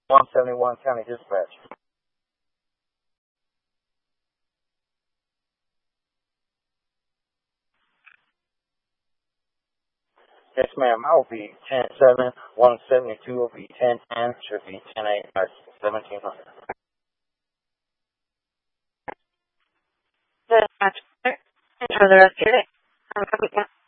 171 County Dispatch. Yes, ma'am. I will be 10-7. 172 will be 10-10. Should be 10-8. 1700. Dispatch. Enjoy the rest of your day. Have a good weekend.